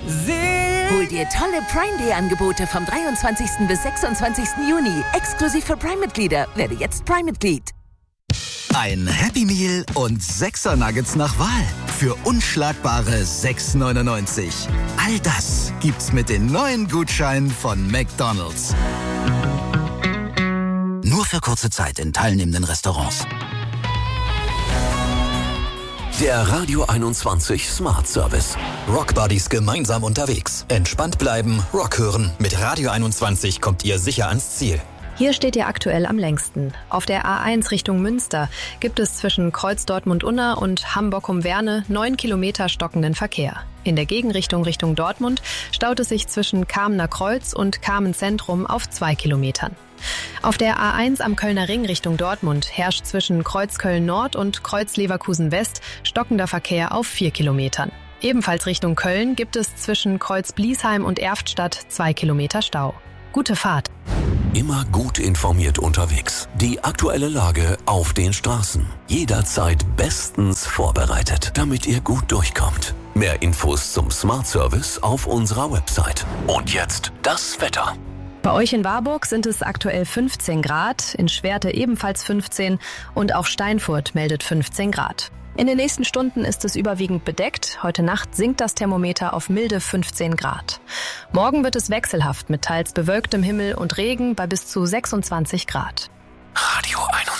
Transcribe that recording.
Hol dir tolle Prime Day Angebote vom 23. bis 26. Juni. Exklusiv für Prime-Mitglieder. Werde jetzt Prime-Mitglied. Ein Happy Meal und 6er Nuggets nach Wahl für unschlagbare 6,99. All das gibt's mit den neuen Gutscheinen von McDonald's. Nur für kurze Zeit in teilnehmenden Restaurants. Der Radio 21 Smart Service. Rockbuddies gemeinsam unterwegs. Entspannt bleiben, Rock hören. Mit Radio 21 kommt ihr sicher ans Ziel. Hier steht ihr aktuell am längsten. Auf der A1 Richtung Münster gibt es zwischen Kreuz Dortmund-Unna und Hamburg-Werne 9 Kilometer stockenden Verkehr. In der Gegenrichtung Richtung Dortmund staut es sich zwischen Kamener Kreuz und Kamen Zentrum auf 2 Kilometern. Auf der A1 am Kölner Ring Richtung Dortmund herrscht zwischen Kreuz Köln Nord und Kreuz Leverkusen West stockender Verkehr auf 4 Kilometern. Ebenfalls Richtung Köln gibt es zwischen Kreuz Bliesheim und Erftstadt 2 Kilometer Stau. Gute Fahrt! Immer gut informiert unterwegs. Die aktuelle Lage auf den Straßen. Jederzeit bestens vorbereitet, damit ihr gut durchkommt. Mehr Infos zum Smart Service auf unserer Website. Und jetzt das Wetter. Bei euch in Warburg sind es aktuell 15 Grad, in Schwerte ebenfalls 15 und auch Steinfurt meldet 15 Grad. In den nächsten Stunden ist es überwiegend bedeckt. Heute Nacht sinkt das Thermometer auf milde 15 Grad. Morgen wird es wechselhaft mit teils bewölktem Himmel und Regen bei bis zu 26 Grad. Radio 21.